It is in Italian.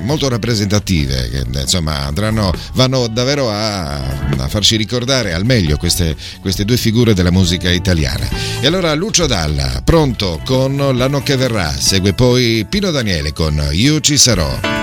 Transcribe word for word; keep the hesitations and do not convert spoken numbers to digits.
molto rappresentative, che insomma andranno, vanno davvero a, a farci ricordare al meglio queste, queste due figure della musica italiana. E allora Lucio Dalla, pronto con L'anno che verrà, segue poi Pino Daniele con Io ci sarò.